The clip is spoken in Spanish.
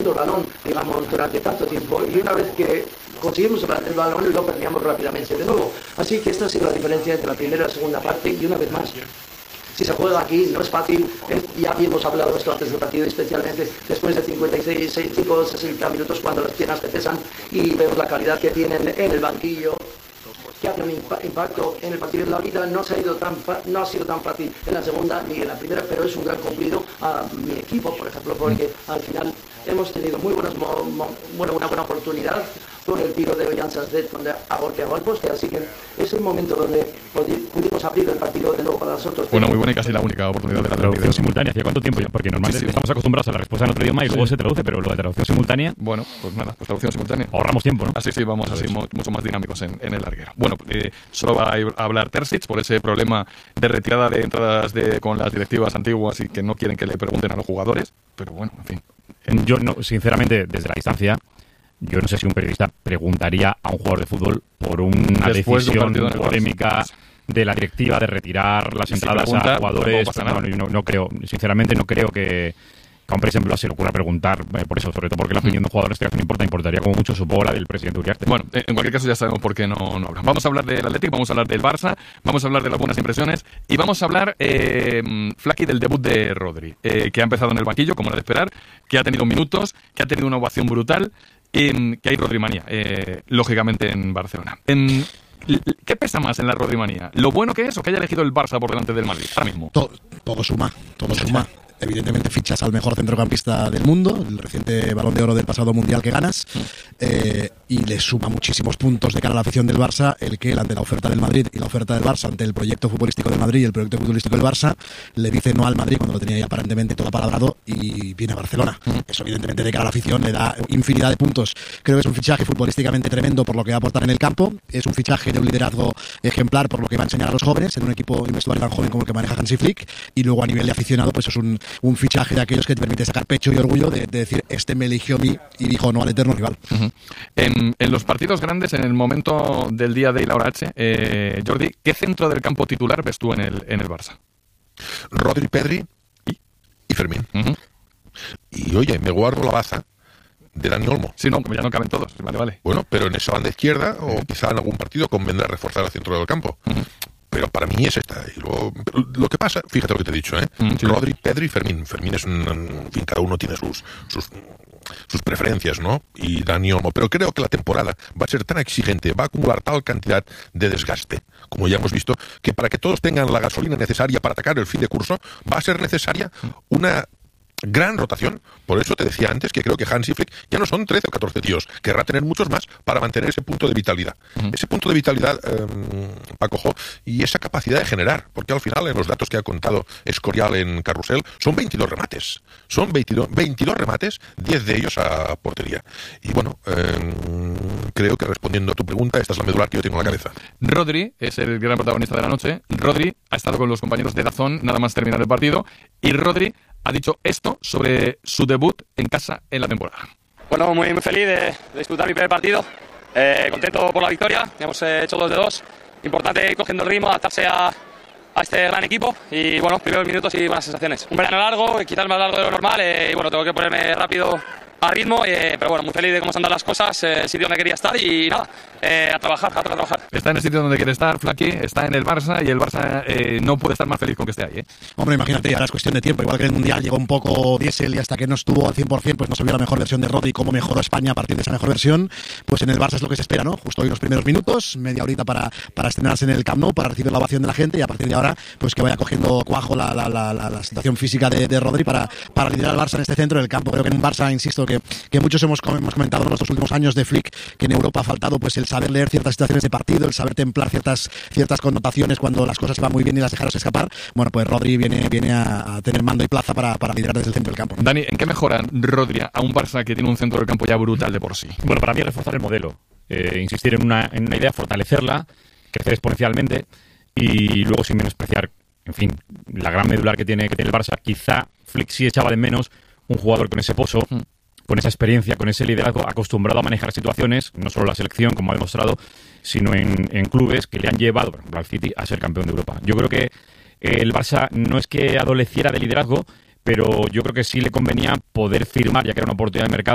teniendo el balón, digamos, durante tanto tiempo, y una vez que conseguimos el balón lo perdíamos rápidamente de nuevo. Así que esta ha sido la diferencia entre la primera y la segunda parte, y una vez más, si se juega aquí no es fácil, ya habíamos hablado de esto antes del partido, especialmente después de 60 minutos cuando las piernas te pesan y vemos la calidad que tienen en el banquillo, que hace un impacto en el partido. En la vida no ha sido tan fácil en la segunda ni en la primera, pero es un gran cumplido a mi equipo, por ejemplo, porque al final hemos tenido una buena oportunidad con el tiro de Ollán Sancet donde aborteaba al poste, así que es un momento donde pudimos abrir el partido de nuevo para nosotros. Bueno, muy buena y casi la única oportunidad de la traducción simultánea. ¿Hacía cuánto tiempo ya? Porque normalmente estamos acostumbrados a la respuesta en otro idioma y luego se traduce, pero lo de traducción simultánea... Bueno, pues nada, pues traducción simultánea. Ahorramos tiempo, ¿no? Así sí, vamos así mucho más dinámicos en el larguero. Bueno, solo va a hablar Terzic por ese problema de retirada de entradas con las directivas antiguas y que no quieren que le pregunten a los jugadores, pero bueno, en fin. Yo no, sinceramente, desde la distancia, yo no sé si un periodista preguntaría a un jugador de fútbol por una decisión polémica de la directiva de retirar las entradas a jugadores. No creo, sinceramente no creo que a un presidente se le ocurra preguntar por eso, sobre todo porque la opinión de jugadores que no importaría como mucho, supongo, la del presidente Uriarte. Bueno, en cualquier caso ya sabemos por qué no hablan. Vamos a hablar del Atlético, vamos a hablar del Barça, vamos a hablar de las buenas impresiones y vamos a hablar, Flaky, del debut de Rodri, que ha empezado en el banquillo, como era de esperar, que ha tenido minutos, que ha tenido una ovación brutal, que hay Rodrimanía, lógicamente, en Barcelona. ¿Qué pesa más en la Rodrimanía? ¿Lo bueno que es o que haya elegido el Barça por delante del Madrid ahora mismo? Todo suma. Evidentemente fichas al mejor centrocampista del mundo, el reciente Balón de Oro del pasado Mundial que ganas, y le suma muchísimos puntos de cara a la afición del Barça el que ante la oferta del Madrid y la oferta del Barça ante el proyecto futbolístico del Madrid y el proyecto futbolístico del Barça le dice no al Madrid cuando lo tenía ya aparentemente todo apalabrado y viene a Barcelona. Eso evidentemente de cara a la afición le da infinidad de puntos. Creo que es un fichaje futbolísticamente tremendo por lo que va a aportar en el campo, es un fichaje de un liderazgo ejemplar por lo que va a enseñar a los jóvenes en un equipo y un vestuario tan joven como el que maneja Hansi Flick, y luego a nivel de aficionado pues es un fichaje de aquellos que te permite sacar pecho y orgullo de decir, este me eligió a mí y dijo no al eterno rival. En los partidos grandes, en el momento del día de y la hora H, Jordi, ¿qué centro del campo titular ves tú en el Barça? Rodri, Pedri y Fermín. Y oye, me guardo la baza de Dani Olmo. Sí, no, como ya no caben todos. Vale. Bueno, pero en esa banda izquierda o quizá en algún partido convendrá reforzar el centro del campo. Pero para mí es esta. Y luego, lo que pasa, fíjate lo que te he dicho, Sí. Rodri, Pedri y Fermín. Fermín es en fin, cada uno tiene sus preferencias, ¿no? Y Dani Olmo. Pero creo que la temporada va a ser tan exigente, va a acumular tal cantidad de desgaste, como ya hemos visto, que para que todos tengan la gasolina necesaria para atacar el fin de curso, va a ser necesaria una gran rotación. Por eso te decía antes que creo que Hansi Flick ya no son 13 o 14 tíos, querrá tener muchos más para mantener ese punto de vitalidad. Ese punto de vitalidad, Paco, y esa capacidad de generar, porque al final en los datos que ha contado Escorial en Carrusel son 22 remates. Son 22 remates, 10 de ellos a portería. Y bueno, creo que respondiendo a tu pregunta, esta es la medular que yo tengo en la cabeza. Rodri es el gran protagonista de la noche. Rodri ha estado con los compañeros de DAZN nada más terminar el partido y Rodri ha dicho esto sobre su debut en casa en la temporada. Bueno, muy feliz de disputar mi primer partido, contento por la victoria, hemos hecho 2 de 2, importante ir cogiendo el ritmo, adaptarse a este gran equipo y bueno, primeros minutos y buenas sensaciones. Un verano largo, quizás más largo de lo normal, y bueno, tengo que ponerme rápido a ritmo, pero bueno, muy feliz de cómo se han dado las cosas, el sitio donde quería estar y nada, a trabajar. Está en el sitio donde quiere estar, Flaky, está en el Barça y el Barça no puede estar más feliz con que esté ahí. Hombre, imagínate, ahora es cuestión de tiempo, igual que en el Mundial llegó un poco diésel y hasta que no estuvo al 100% pues no se vio la mejor versión de Rodri, cómo mejoró España a partir de esa mejor versión, pues en el Barça es lo que se espera, ¿no? Justo hoy los primeros minutos, media horita para estrenarse en el Camp Nou, para recibir la ovación de la gente y a partir de ahora pues que vaya cogiendo cuajo la situación física de Rodri para liderar al Barça en este centro del campo. Creo que en un Barça, insisto, que muchos hemos comentado en los últimos años de Flick, que en Europa ha faltado pues el saber leer ciertas situaciones de partido, el saber templar ciertas connotaciones cuando las cosas van muy bien y las dejaros escapar. Bueno, pues Rodri viene a tener mando y plaza para liderar desde el centro del campo. Dani, ¿en qué mejora Rodri a un Barça que tiene un centro del campo ya brutal de por sí? Bueno, para mí es reforzar el modelo, insistir en una idea, fortalecerla, crecer exponencialmente y luego sin menospreciar, en fin, la gran medular que tiene el Barça. Quizá Flick sí echaba de menos un jugador con ese pozo, con esa experiencia, con ese liderazgo, acostumbrado a manejar situaciones, no solo la selección, como ha demostrado, sino en clubes que le han llevado, por ejemplo, al City, a ser campeón de Europa. Yo creo que el Barça no es que adoleciera de liderazgo, pero yo creo que sí le convenía poder firmar, ya que era una oportunidad de mercado,